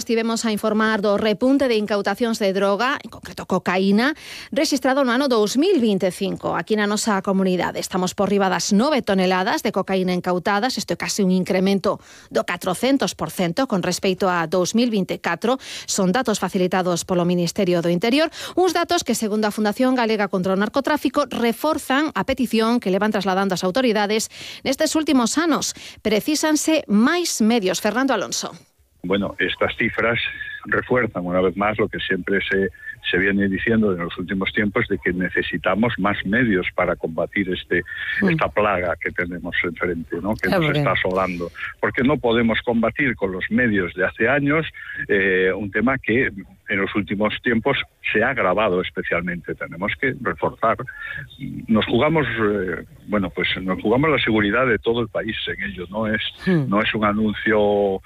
estivemos a informar do repunte de incautacións de droga, en concreto cocaína, registrado no ano 2025 aquí na nosa comunidade. Estamos por riba das 9 toneladas de cocaína incautadas, isto é case un incremento do 400% con respecto a 2024. Son datos facilitados polo Ministerio do Interior, uns datos que, segundo a Fundación Galega contra o Narcotráfico, reforzan a petición que levan trasladando as autoridades nestes últimos anos. Precísanse máis medios. Fernando Alonso. Bueno, estas cifras refuerzan una vez más lo que siempre se viene diciendo en los últimos tiempos, de que necesitamos más medios para combatir esta plaga que tenemos enfrente, ¿no? Que nos está asolando. Porque no podemos combatir con los medios de hace años un tema que en los últimos tiempos se ha agravado especialmente. Tenemos que reforzar. Nos jugamos, nos jugamos la seguridad de todo el país en ello. No es un anuncio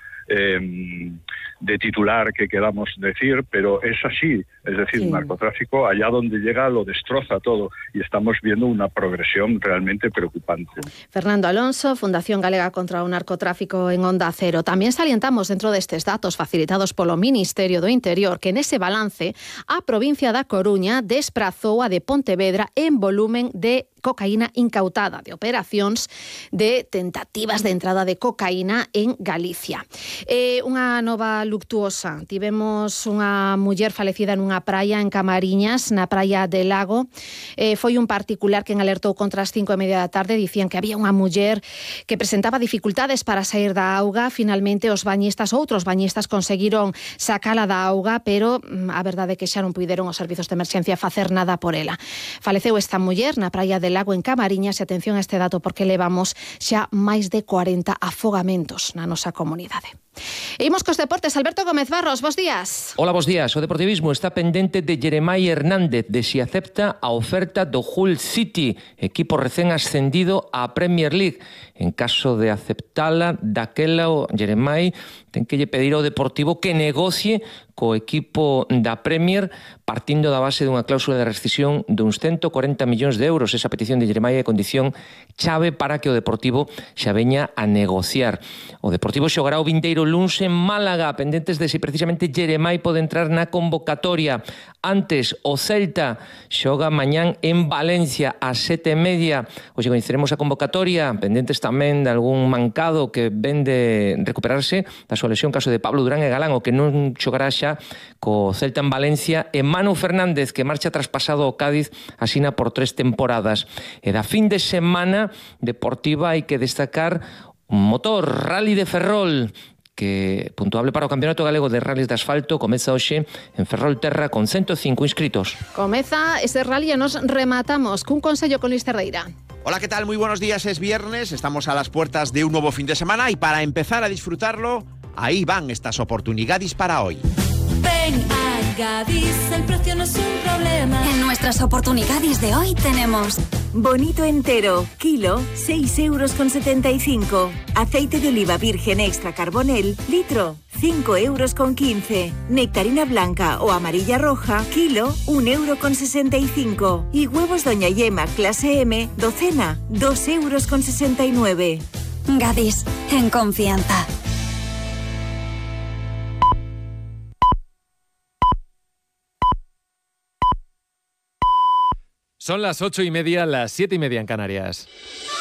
de titular que queramos decir, pero es así. Es decir, el narcotráfico, allá donde llega, lo destroza todo, y estamos viendo una progresión realmente preocupante. Fernando Alonso, Fundación Galega contra o Narcotráfico en Onda Cero. Tamén salientamos dentro destes datos facilitados polo Ministerio do Interior que nese balance a provincia da Coruña desprazou a de Pontevedra en volumen de cocaína incautada, de operacións de tentativas de entrada de cocaína en Galicia. Unha nova luctuosa. Tivemos unha muller falecida nunha praia en Camariñas, na praia de Lago. Foi un particular quen alertou contra as 5:30 da tarde. Dicían que había unha muller que presentaba dificultades para sair da auga. Finalmente outros bañistas conseguiron sacala da auga, pero a verdade é que xa non puideron os servizos de emerxencia facer nada por ela. Faleceu esta muller na praia de Lago en Camariñas, e atención a este dato porque levamos xa máis de 40 afogamentos na nosa comunidade. E imos cos deportes. Alberto Gómez Barros, bos días. Hola, bos días. O Deportivismo está pendente de Jeremai Hernández, de si acepta a oferta do Hull City, equipo recén ascendido á Premier League. En caso de aceptala, daquela o Jeremai ten que lle pedir ao Deportivo que negocie co equipo da Premier, partindo da base dunha cláusula de rescisión duns 140 millóns de euros. Esa petición de Jeremai é condición chave para que o Deportivo xa veña a negociar. O Deportivo xogará o vindeiro luns en Málaga, pendentes de se precisamente Jeremai pode entrar na convocatoria. Antes, o Celta xoga mañán en Valencia ás 7:30. Hoxe coñeceremos a convocatoria, pendentes tamén de algún mancado que ven de recuperarse da súa lesión, caso de Pablo Durán e Galán, o que non xogará xa co Celta en Valencia, e Manu Fernández, que marcha traspasado ao Cádiz, asina por 3 temporadas. E da fin de semana deportiva hai que destacar un motor, Rally de Ferrol, que puntuable para o Campeonato Galego de Rallys de Asfalto, comeza hoxe en Ferrolterra con 105 inscritos. Comeza ese rally e nos rematamos cun consello con Luis Cerdeira. Hola, ¿qué tal? Muy buenos días, es viernes, estamos a las puertas de un nuevo fin de semana y para empezar a disfrutarlo, ahí van estas oportunidades para hoy. Ven a Gadis, el precio no es un problema. En nuestras oportunidades de hoy tenemos bonito entero, kilo, 6,75 €. Aceite de oliva virgen extra carbonel, litro, 5,15 €. Nectarina blanca o amarilla roja, kilo, 1,65 €. Y huevos Doña Yema clase M, docena, 2,69 €. Gadis, en confianza. Son las 8:30, las 7:30 en Canarias.